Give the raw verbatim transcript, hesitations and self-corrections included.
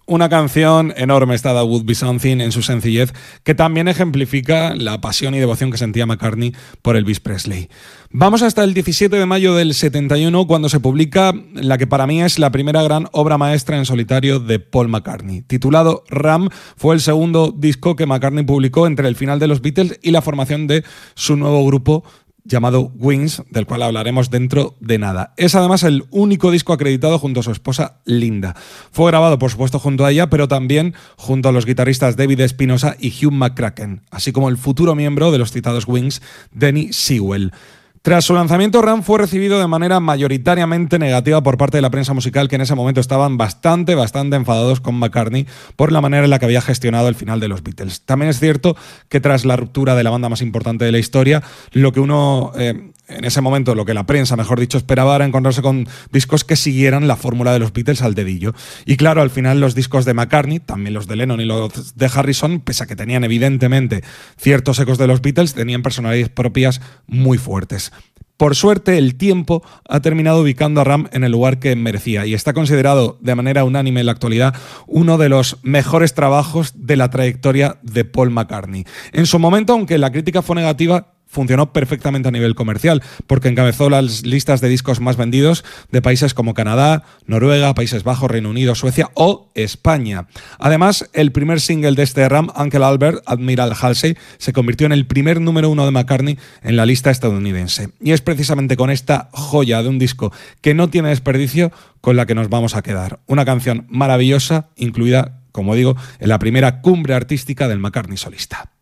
Una canción enorme esta de Would Be Something en su sencillez, que también ejemplifica la pasión y devoción que sentía McCartney por Elvis Presley. Vamos hasta el diecisiete de mayo del setenta y uno, cuando se publica la que para mí es la primera gran obra maestra en solitario de Paul McCartney. Titulado Ram, fue el segundo disco que McCartney publicó entre el final de los Beatles y la formación de su nuevo grupo llamado Wings, del cual hablaremos dentro de nada. Es además el único disco acreditado junto a su esposa Linda. Fue grabado, por supuesto, junto a ella, pero también junto a los guitarristas David Espinosa y Hugh McCracken, así como el futuro miembro de los citados Wings, Denny Sewell. Tras su lanzamiento, Ram fue recibido de manera mayoritariamente negativa por parte de la prensa musical, que en ese momento estaban bastante, bastante enfadados con McCartney por la manera en la que había gestionado el final de los Beatles. También es cierto que tras la ruptura de la banda más importante de la historia, lo que uno, eh, en ese momento, lo que la prensa, mejor dicho, esperaba era encontrarse con discos que siguieran la fórmula de los Beatles al dedillo. Y claro, al final los discos de McCartney, también los de Lennon y los de Harrison, pese a que tenían evidentemente ciertos ecos de los Beatles, tenían personalidades propias muy fuertes. Por suerte, el tiempo ha terminado ubicando a Ram en el lugar que merecía y está considerado de manera unánime en la actualidad uno de los mejores trabajos de la trayectoria de Paul McCartney. En su momento, aunque la crítica fue negativa, funcionó perfectamente a nivel comercial, porque encabezó las listas de discos más vendidos de países como Canadá, Noruega, Países Bajos, Reino Unido, Suecia o España. Además, el primer single de este Ram, Uncle Albert, Admiral Halsey, se convirtió en el primer número uno de McCartney en la lista estadounidense. Y es precisamente con esta joya de un disco que no tiene desperdicio con la que nos vamos a quedar. Una canción maravillosa, incluida, como digo, en la primera cumbre artística del McCartney solista.